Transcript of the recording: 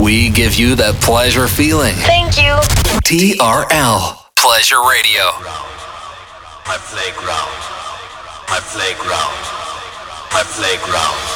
We give you that pleasure feeling. Thank you. TRL Pleasure Radio. My playground. My playground. My playground.